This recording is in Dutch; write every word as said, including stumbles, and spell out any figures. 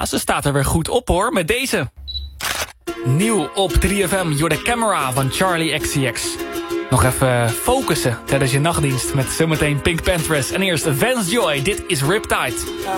Ja, ze staat er weer goed op hoor, met deze. Nieuw op drie F M, You're the Camera van Charlie X C X. Nog even focussen tijdens je nachtdienst met zometeen Pink Panthers. En eerst Vance Joy, dit is Riptide.